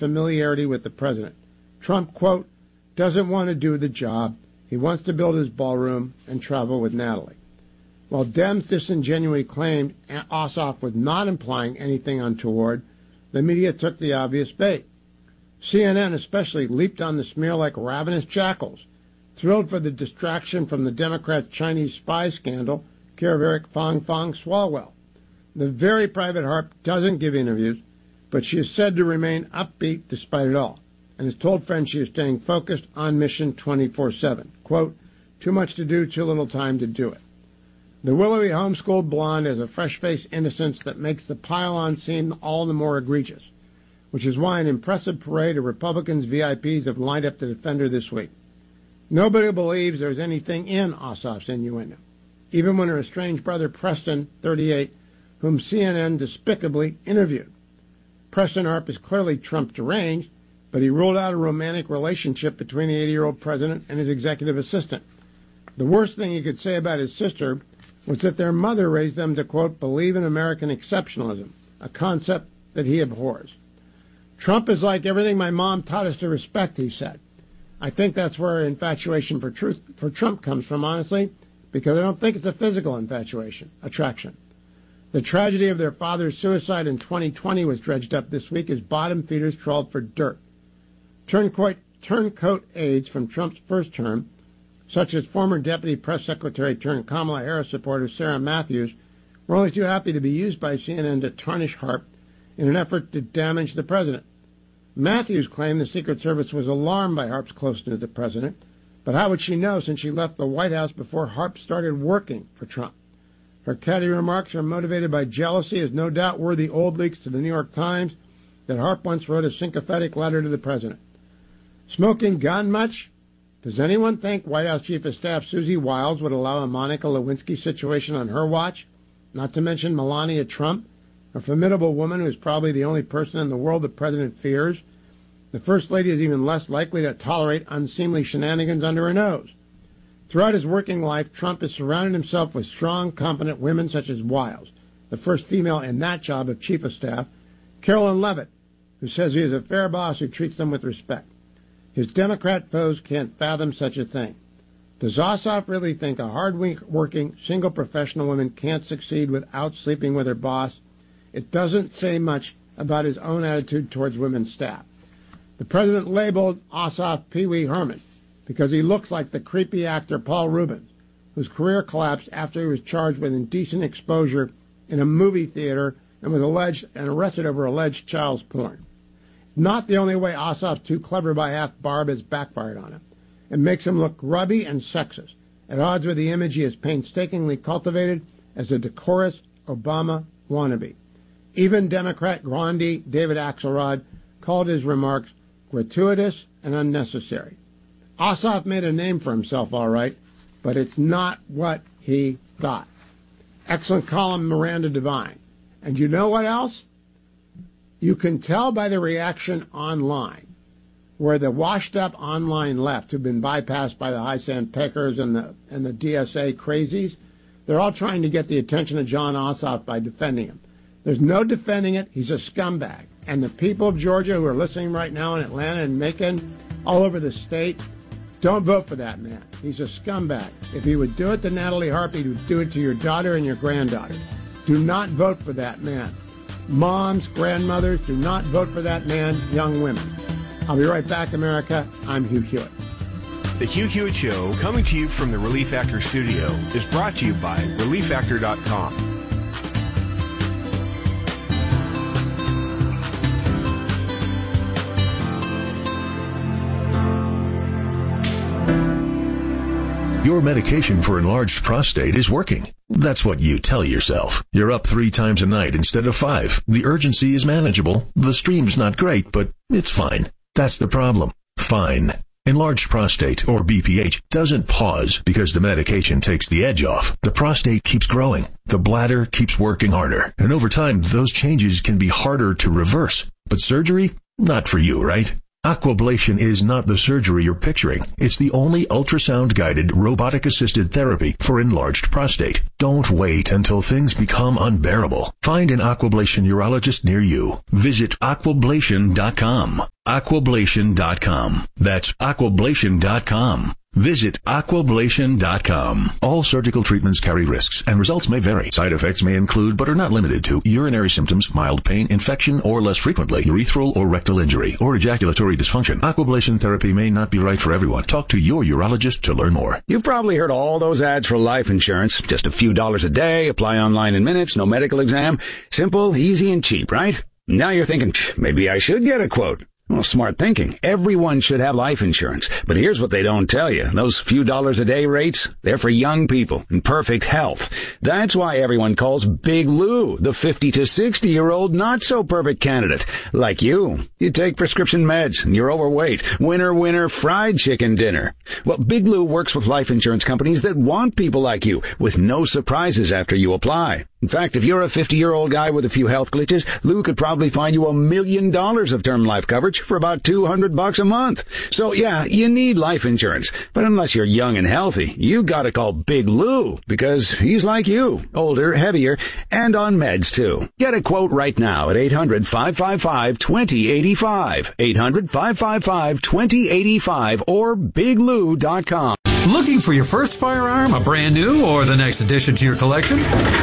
familiarity with the president. Trump, quote, doesn't want to do the job. He wants to build his ballroom and travel with Natalie. While Dems disingenuously claimed Ossoff was not implying anything untoward, the media took the obvious bait. CNN especially leaped on the smear like ravenous jackals, thrilled for the distraction from the Democrats' Chinese spy scandal, care of Eric Fong Swalwell. The very private Harp doesn't give interviews, but she is said to remain upbeat despite it all, and has told friends she is staying focused on mission 24/7. Quote, too much to do, too little time to do it. The willowy homeschooled blonde has a fresh-faced innocence that makes the pile-on seem all the more egregious, which is why an impressive parade of Republicans' VIPs have lined up to defend her this week. Nobody believes there's anything in Ossoff's innuendo, even when her estranged brother Preston, 38, whom CNN despicably interviewed. Preston Harp is clearly Trump deranged, but he ruled out a romantic relationship between the 80-year-old president and his executive assistant. The worst thing he could say about his sister was that their mother raised them to, quote, believe in American exceptionalism, a concept that he abhors. Trump is like everything my mom taught us to respect, he said. I think that's where our infatuation for Trump comes from, honestly, because I don't think it's a physical attraction. The tragedy of their father's suicide in 2020 was dredged up this week as bottom feeders trawled for dirt. Turncoat aides from Trump's first term, such as former Deputy Press Secretary turned Kamala Harris supporter Sarah Matthews, were only too happy to be used by CNN to tarnish Harp in an effort to damage the president. Matthews claimed the Secret Service was alarmed by Harp's closeness to the president, but how would she know since she left the White House before Harp started working for Trump? Her catty remarks are motivated by jealousy, as no doubt were the old leaks to the New York Times that Harp once wrote a sympathetic letter to the president. Smoking gun much? Does anyone think White House Chief of Staff Susie Wiles would allow a Monica Lewinsky situation on her watch? Not to mention Melania Trump, a formidable woman who is probably the only person in the world the president fears. The First Lady is even less likely to tolerate unseemly shenanigans under her nose. Throughout his working life, Trump has surrounded himself with strong, competent women such as Wiles, the first female in that job of Chief of Staff, Carolyn Leavitt, who says he is a fair boss who treats them with respect. His Democrat foes can't fathom such a thing. Does Ossoff really think a hard-working, single professional woman can't succeed without sleeping with her boss? It doesn't say much about his own attitude towards women's staff. The president labeled Ossoff Pee Wee Herman because he looks like the creepy actor Paul Rubens, whose career collapsed after he was charged with indecent exposure in a movie theater and was arrested over alleged child porn. Not the only way Ossoff's too clever by half barb has backfired on him. It makes him look grubby and sexist, at odds with the image he has painstakingly cultivated as a decorous Obama wannabe. Even Democrat grandee David Axelrod called his remarks gratuitous and unnecessary. Ossoff made a name for himself, all right, but it's not what he thought. Excellent column, Miranda Devine. And you know what else? You can tell by the reaction online, where the washed-up online left, who've been bypassed by the high sand peckers and the DSA crazies, they're all trying to get the attention of John Ossoff by defending him. There's no defending it. He's a scumbag. And the people of Georgia who are listening right now in Atlanta and Macon, all over the state, don't vote for that man. He's a scumbag. If he would do it to Natalie Harp, he would do it to your daughter and your granddaughter. Do not vote for that man. Moms, grandmothers, do not vote for that man, young women. I'll be right back, America. I'm Hugh Hewitt. The Hugh Hewitt Show, coming to you from the Relief Factor studio, is brought to you by ReliefFactor.com. Your medication for enlarged prostate is working. That's what you tell yourself. You're up 3 times a night instead of 5. The urgency is manageable. The stream's not great, but it's fine. That's the problem. Fine. Enlarged prostate, or BPH, doesn't pause because the medication takes the edge off. The prostate keeps growing. The bladder keeps working harder. And over time, those changes can be harder to reverse. But surgery? Not for you, right? Aquablation is not the surgery you're picturing. It's the only ultrasound-guided, robotic-assisted therapy for enlarged prostate. Don't wait until things become unbearable. Find an Aquablation urologist near you. Visit Aquablation.com. Aquablation.com. That's aquablation.com. Visit aquablation.com. All surgical treatments carry risks, and results may vary. Side effects may include, but are not limited to, urinary symptoms, mild pain, infection, or less frequently, urethral or rectal injury, or ejaculatory dysfunction. Aquablation therapy may not be right for everyone. Talk to your urologist to learn more. You've probably heard all those ads for life insurance. Just a few dollars a day, apply online in minutes, no medical exam. Simple, easy, and cheap, right? Now you're thinking, maybe I should get a quote. Well, smart thinking. Everyone should have life insurance. But here's what they don't tell you. Those few dollars a day rates, they're for young people in perfect health. That's why everyone calls Big Lou the 50 to 60-year-old not-so-perfect candidate. Like you. You take prescription meds and you're overweight. Winner, fried chicken dinner. Well, Big Lou works with life insurance companies that want people like you with no surprises after you apply. In fact, if you're a 50-year-old guy with a few health glitches, Lou could probably find you $1 million of term life coverage for about $200 a month. So yeah, you need life insurance. But unless you're young and healthy, you gotta call Big Lou, because he's like you, older, heavier, and on meds too. Get a quote right now at 800-555-2085. 800-555-2085 or biglou.com. Looking for your first firearm, a brand new or the next addition to your collection?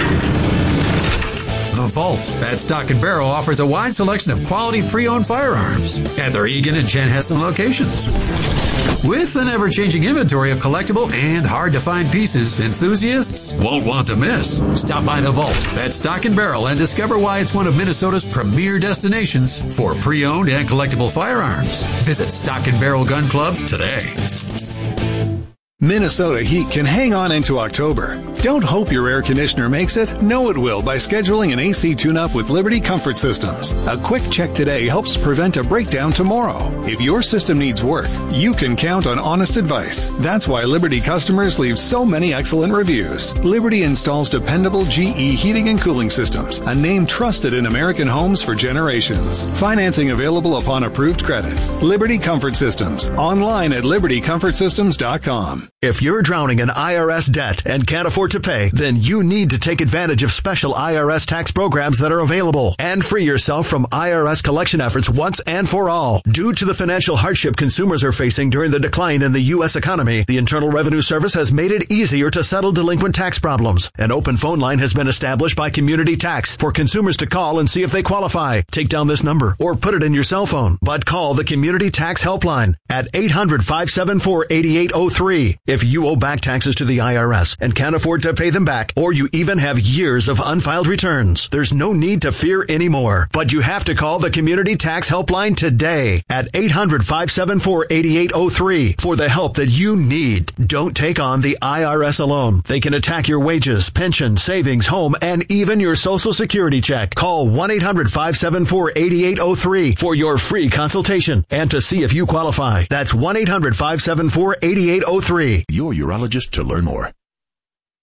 The Vault at Stock & Barrel offers a wide selection of quality pre-owned firearms at their Eagan and Chanhassen locations. With an ever-changing inventory of collectible and hard-to-find pieces, enthusiasts won't want to miss. Stop by The Vault at Stock & Barrel and discover why it's one of Minnesota's premier destinations for pre-owned and collectible firearms. Visit Stock & Barrel Gun Club today. Minnesota heat can hang on into October. Don't hope your air conditioner makes it. Know it will by scheduling an AC tune-up with Liberty Comfort Systems. A quick check today helps prevent a breakdown tomorrow. If your system needs work, you can count on honest advice. That's why Liberty customers leave so many excellent reviews. Liberty installs dependable GE heating and cooling systems, a name trusted in American homes for generations. Financing available upon approved credit. Liberty Comfort Systems. Online at libertycomfortsystems.com. If you're drowning in IRS debt and can't afford to pay, then you need to take advantage of special IRS tax programs that are available and free yourself from IRS collection efforts once and for all. Due to the financial hardship consumers are facing during the decline in the U.S. economy, the Internal Revenue Service has made it easier to settle delinquent tax problems. An open phone line has been established by Community Tax for consumers to call and see if they qualify. Take down this number or put it in your cell phone, but call the Community Tax Helpline at 800-574-8803. If you owe back taxes to the IRS and can't afford to pay them back, or you even have years of unfiled returns, there's no need to fear anymore. But you have to call the Community Tax Helpline today at 800-574-8803 for the help that you need. Don't take on the IRS alone. They can attack your wages, pension, savings, home, and even your Social Security check. Call 1-800-574-8803 for your free consultation and to see if you qualify. That's 1-800-574-8803. Your urologist to learn more.